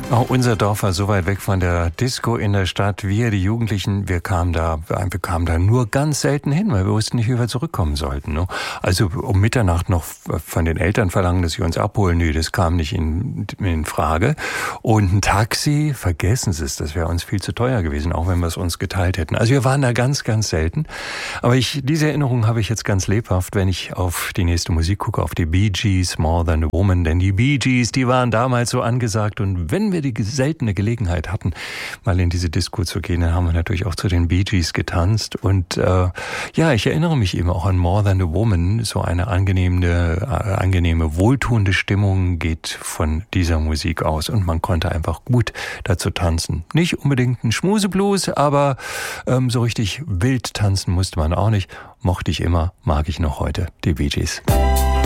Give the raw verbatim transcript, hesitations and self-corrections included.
Oh, unser Dorf war so weit weg von der Disco in der Stadt. Wir, die Jugendlichen, wir kamen da, wir kamen da nur ganz selten hin, weil wir wussten nicht, wie wir zurückkommen sollten. Ne? Also um Mitternacht noch von den Eltern verlangen, dass sie uns abholen, nee, das kam nicht in, in Frage. Und ein Taxi, vergessen Sie es, das wäre uns viel zu teuer gewesen, auch wenn wir es uns geteilt hätten. Also wir waren da ganz, ganz selten. Aber ich, diese Erinnerung habe ich jetzt ganz lebhaft, wenn ich auf die nächste Musik gucke, auf die Bee Gees, More Than a Woman. Denn die Bee Gees, die waren damals so angesagt. Und wenn wir die seltene Gelegenheit hatten, mal in diese Disco zu gehen, dann haben wir natürlich auch zu den Bee Gees getanzt. Und äh, ja, ich erinnere mich eben auch an More Than a Woman. So eine angenehme, äh, angenehme, wohltuende Stimmung geht von dieser Musik aus. Und man konnte einfach gut dazu tanzen. Nicht unbedingt ein Schmuseblues, aber ähm, so richtig wild tanzen musste man auch nicht. Mochte ich immer, mag ich noch heute, die Bee Gees.